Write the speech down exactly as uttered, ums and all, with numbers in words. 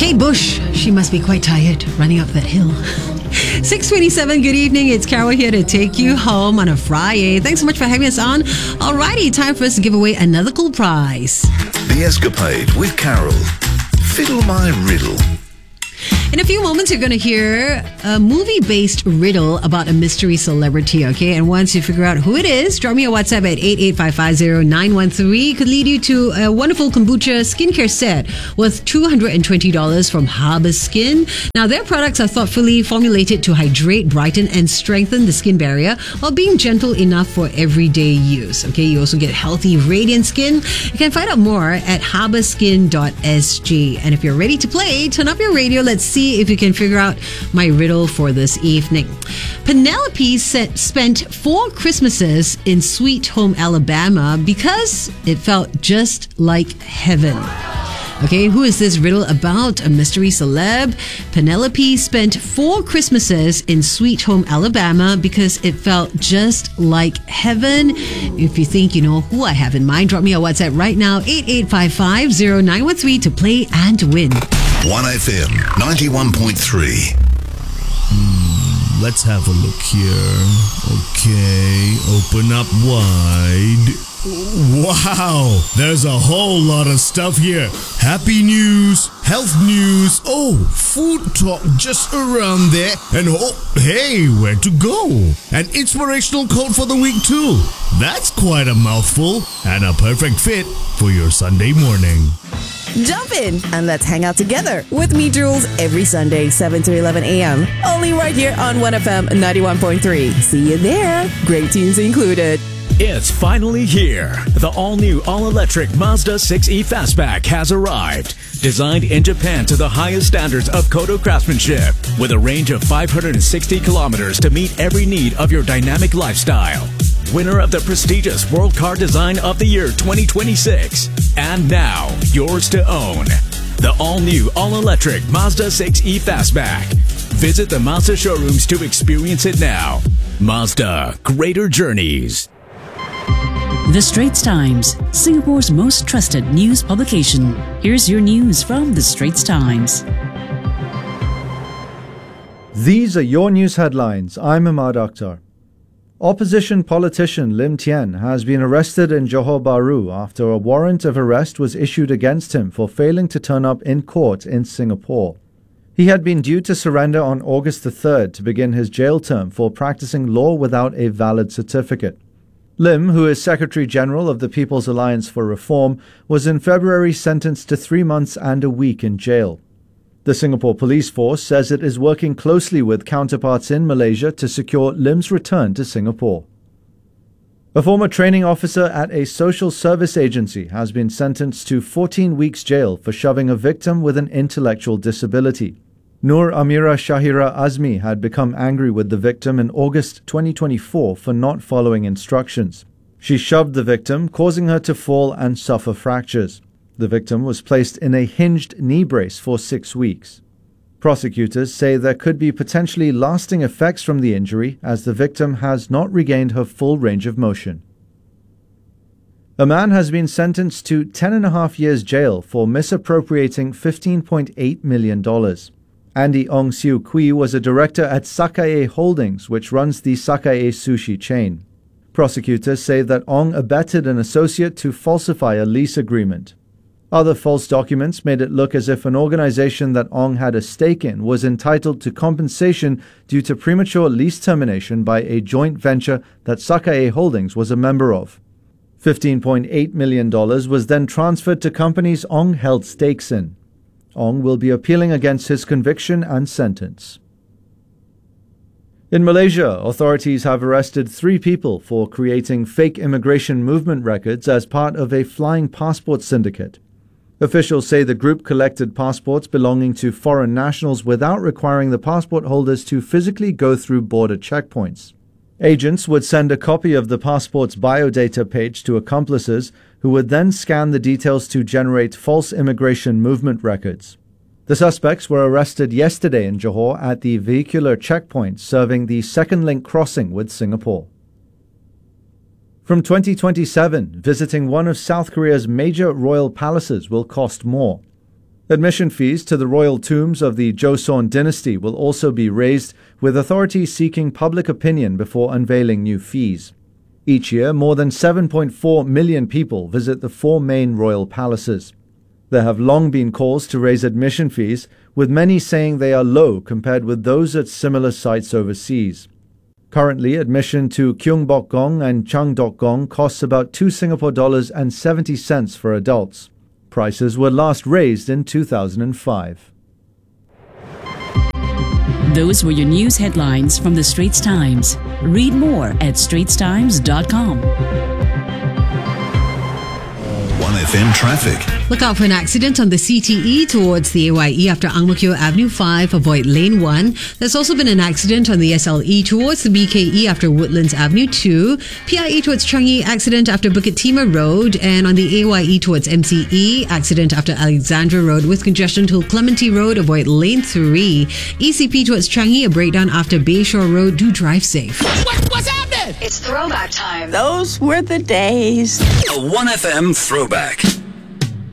Kate Bush, she must be quite tired running up that hill. six twenty-seven, good evening. It's Carol here to take you home on a Friday. Thanks so much for having us on. Alrighty, time for us to give away another cool prize. The Escapade with Carol. Fiddle my riddle. In a few moments, you're going to hear a movie-based riddle about a mystery celebrity, okay? And once you figure out who it is, drop me a WhatsApp at eight eight five five zero nine one three. It could lead you to a wonderful kombucha skincare set worth two hundred twenty dollars from Harbour Skin. Now, their products are thoughtfully formulated to hydrate, brighten, and strengthen the skin barrier while being gentle enough for everyday use, okay? You also get healthy, radiant skin. You can find out more at harbour skin dot s g. And if you're ready to play, turn up your radio. Let's see if you can figure out my riddle for this evening. Penelope set, spent four Christmases in Sweet Home, Alabama because it felt just like heaven. Okay, who is this riddle about? A mystery celeb. Penelope spent four Christmases in Sweet Home, Alabama because it felt just like heaven. If you think you know who I have in mind, drop me a WhatsApp right now, eight eight five five zero nine one three to play and win. one F M ninety-one point three. Hmm, let's have a look here. Okay, open up wide. Wow, there's a whole lot of stuff here. Happy news, health news, oh, food talk just around there, and oh, hey, where to go? An inspirational quote for the week too. That's quite a mouthful, and a perfect fit for your Sunday morning. Jump in and let's hang out together with me, Jules, every Sunday, seven to eleven a.m. Only right here on one F M ninety-one point three. See you there. Great tunes included. It's finally here. The all-new, all-electric Mazda six E Fastback has arrived. Designed in Japan to the highest standards of Kodo craftsmanship, with a range of five hundred sixty kilometers to meet every need of your dynamic lifestyle. Winner of the prestigious World Car Design of the Year twenty twenty-six. And now, yours to own. The all-new, all-electric Mazda six E Fastback. Visit the Mazda showrooms to experience it now. Mazda, greater journeys. The Straits Times, Singapore's most trusted news publication. Here's your news from The Straits Times. These are your news headlines. I'm Ahmad Akhtar. Opposition politician Lim Tian has been arrested in Johor Bahru after a warrant of arrest was issued against him for failing to turn up in court in Singapore. He had been due to surrender on August the third to begin his jail term for practicing law without a valid certificate. Lim, who is Secretary General of the People's Alliance for Reform, was in February sentenced to three months and a week in jail. The Singapore Police Force says it is working closely with counterparts in Malaysia to secure Lim's return to Singapore. A former training officer at a social service agency has been sentenced to fourteen weeks jail for shoving a victim with an intellectual disability. Noor Amira Shahira Azmi had become angry with the victim in August twenty twenty-four for not following instructions. She shoved the victim, causing her to fall and suffer fractures. The victim was placed in a hinged knee brace for six weeks. Prosecutors say there could be potentially lasting effects from the injury as the victim has not regained her full range of motion. A man has been sentenced to ten and a half years jail for misappropriating fifteen point eight million dollars. Andy Ong Siu Kui was a director at Sakae Holdings, which runs the Sakae sushi chain. Prosecutors say that Ong abetted an associate to falsify a lease agreement. Other false documents made it look as if an organization that Ong had a stake in was entitled to compensation due to premature lease termination by a joint venture that Sakae Holdings was a member of. fifteen point eight million dollars was then transferred to companies Ong held stakes in. Ong will be appealing against his conviction and sentence. In Malaysia, authorities have arrested three people for creating fake immigration movement records as part of a flying passport syndicate. Officials say the group collected passports belonging to foreign nationals without requiring the passport holders to physically go through border checkpoints. Agents would send a copy of the passport's biodata page to accomplices, who would then scan the details to generate false immigration movement records. The suspects were arrested yesterday in Johor at the vehicular checkpoint serving the second link crossing with Singapore. From twenty twenty-seven, visiting one of South Korea's major royal palaces will cost more. Admission fees to the royal tombs of the Joseon dynasty will also be raised, with authorities seeking public opinion before unveiling new fees. Each year, more than seven point four million people visit the four main royal palaces. There have long been calls to raise admission fees, with many saying they are low compared with those at similar sites overseas. Currently, admission to Kyungbokgong and Changdeokgong costs about two Singapore dollars and seventy cents for adults. Prices were last raised in two thousand five. Those were your news headlines from the Straits Times. Read more at straits times dot com. one F M traffic. Look out for an accident on the C T E towards the A Y E after Ang Mo Kio Avenue five. Avoid lane one. There's also been an accident on the S L E towards the B K E after Woodlands Avenue two. P I E towards Changi, accident after Bukit Timah Road. And on the A Y E towards M C E, accident after Alexandra Road with congestion till Clementi Road. Avoid lane three. E C P towards Changi, a breakdown after Bayshore Road. Do drive safe. What, what's happening? It's throwback time. Those were the days. A one F M throwback.